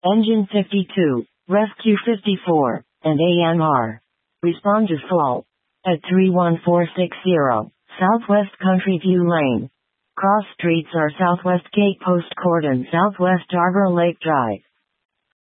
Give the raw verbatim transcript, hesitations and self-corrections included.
Engine fifty-two, Rescue fifty-four, and A M R. Respond to fault at three one four six zero, Southwest Country View Lane. Cross streets are Southwest Gate Post Cordon, Southwest Arbor Lake Drive.